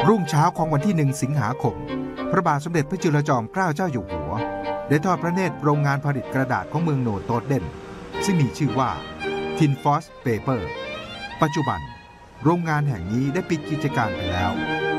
รุ่งเช้าของวันที่ 1 สิงหาคมพระบาทสมเด็จพระจุลจอมเกล้าเจ้าอยู่หัวได้ทอดพระเนตรโรงงานผลิตกระดาษของเมืองโนโตเดนซึ่งมีชื่อว่า Tinfos Paper ปัจจุบันโรงงานแห่งนี้ได้ปิดกิจการไปแล้ว